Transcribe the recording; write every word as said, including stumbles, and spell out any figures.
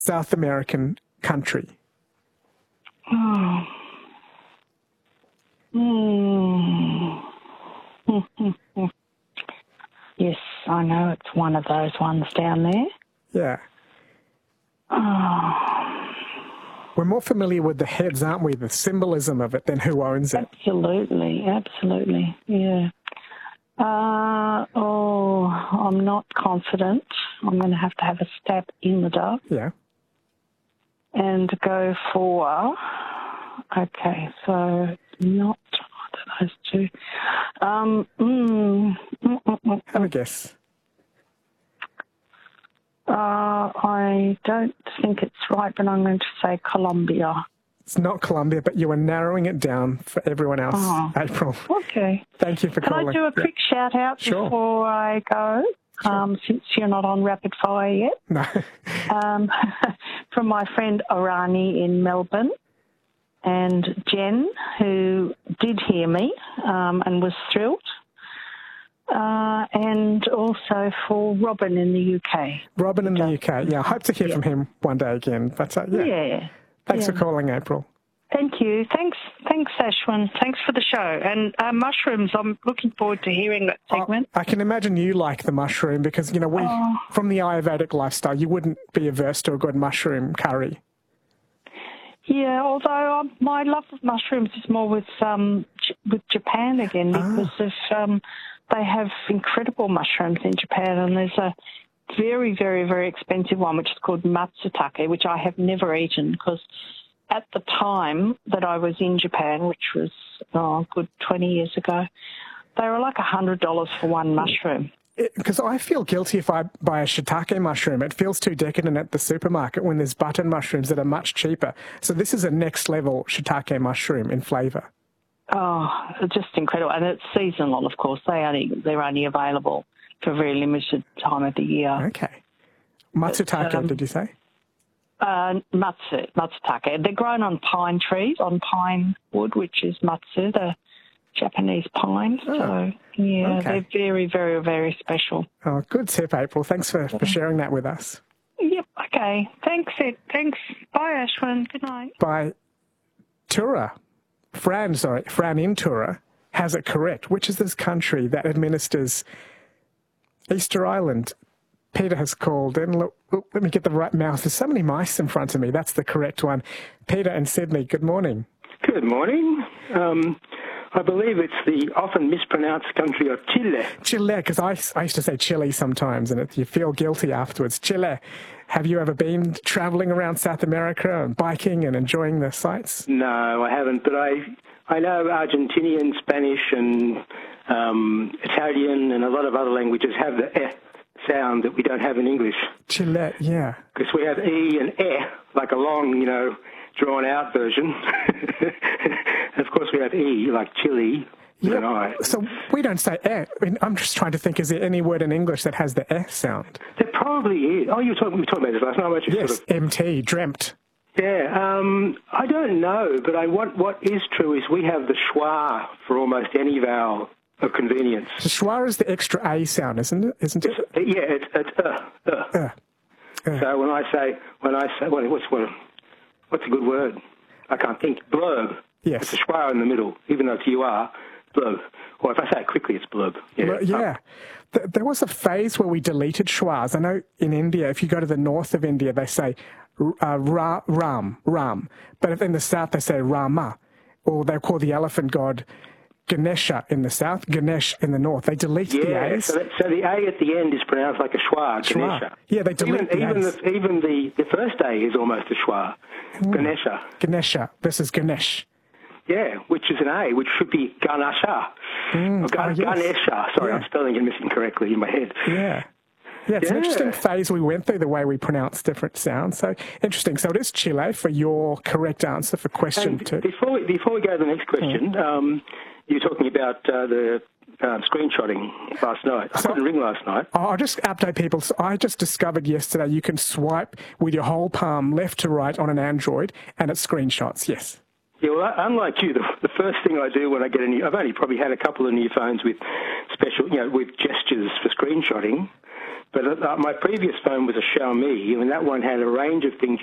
South American country? Oh. Mm. Yes, I know it's one of those ones down there. Yeah. Oh. We're more familiar with the heads, aren't we? The symbolism of it than who owns it. Absolutely, absolutely, yeah. Uh, oh, I'm not confident. I'm going to have to have a stab in the dark. Yeah. And go for, okay, so not those two. Um, mm, mm, mm, mm, Have a guess. Uh, I don't think it's right, but I'm going to say Colombia. It's not Colombia, but you are narrowing it down for everyone else, Oh, April. okay. Thank you for Can calling. I do a quick yeah. shout out Sure. before I go? Sure. Um, since you're not on rapid fire yet. No. um, from my friend Orani in Melbourne and Jen, who did hear me um, and was thrilled. Uh, and also for Robin in the U K. Robin in the U K. Yeah, I hope to hear yeah. from him one day again. But uh, yeah. Yeah. Thanks yeah. for calling, April. Thank you. Thanks, thanks, Ashwin. Thanks for the show. And uh, mushrooms, I'm looking forward to hearing that segment. I, I can imagine you like the mushroom because, you know, we oh. from the Ayurvedic lifestyle, you wouldn't be averse to a good mushroom curry. Yeah, although um, my love of mushrooms is more with um, J- with Japan again because ah. of um, they have incredible mushrooms in Japan, and there's a very, very, very expensive one which is called matsutake, which I have never eaten because at the time that I was in Japan, which was oh, a good twenty years ago, they were like one hundred dollars for one mushroom. Because I feel guilty if I buy a shiitake mushroom. It feels too decadent at the supermarket when there's button mushrooms that are much cheaper. So this is a next-level shiitake mushroom in flavour. Oh, just incredible. And it's seasonal, of course. They only, they're only available for a very limited time of the year. Okay. Matsutake, um, did you say? Uh, matsu, matsutake. They're grown on pine trees, on pine wood, which is matsu, the Japanese pine. Oh, so, yeah, okay. they're very, very, very special. Oh, good tip, April. Thanks for, for sharing that with us. Yep, okay. Thanks, Ed. Thanks. Bye, Ashwin. Good night. Bye. Tura. Fran, sorry, Fran in Tura has it correct. Which is this country that administers Easter Island? Peter has called in. Look, look, let me get the right mouse. There's so many mice in front of me. That's the correct one. Peter in Sydney, good morning. Good morning. Um, I believe it's the often mispronounced country of Chile. Chile, because I, I used to say Chile sometimes, and it, you feel guilty afterwards. Chile. Have you ever been travelling around South America and biking and enjoying the sights? No, I haven't, but I I know Argentinian, Spanish, and um, Italian, and a lot of other languages have the eh sound that we don't have in English. Chile, yeah. Because we have e and eh, like a long, you know, drawn-out version. Of course, we have e, like chili. Yeah. So we don't say eh. I mean, I'm just trying to think, is there any word in English that has the eh sound? There probably is. Oh, you were talking, we were talking about this last night. Yes, sort of... M T, dreamt. Yeah, um, I don't know, but I, what, what is true is we have the schwa for almost any vowel of convenience. The schwa is the extra A sound, isn't it? Isn't it? It's, yeah, it's, it's uh, uh. Uh, uh. So when I say, when I say, what, what's, what, what's a good word? I can't think. Blurb. Yes. It's a schwa in the middle, even though it's you are. Blurb. Or if I say it quickly, it's blurb. Yeah. Well, yeah. Um, there was a phase where we deleted schwas. I know in India, if you go to the north of India, they say uh, ra, ram, ram. But if in the south, they say rama. Or they call the elephant god Ganesha in the south, Ganesh in the north. They delete yeah, the A's. So, that, so the A at the end is pronounced like a schwa, Ganesha. Yeah, they delete even, the even A's. The, even the, the first A is almost a schwa, mm. Ganesha. Ganesha versus Ganesh. Yeah, which is an A, which should be Ganesha. Mm, or Ga- oh, yes. Ganesha. Sorry, yeah. I'm spelling it incorrectly in my head. Yeah. Yeah, it's yeah. an interesting phase we went through, the way we pronounce different sounds. So, interesting. So it is Chile for your correct answer for question and two. Before we, before we go to the next question, mm. um, you were talking about uh, the um, screenshotting last night. I so, couldn't ring last night. I'll just update people. So I just discovered yesterday you can swipe with your whole palm left to right on an Android and it screenshots, yes. Yeah, well, unlike you, the, the first thing I do when I get a new... I've only probably had a couple of new phones with special, you know, with gestures for screenshotting. But uh, my previous phone was a Xiaomi, and that one had a range of things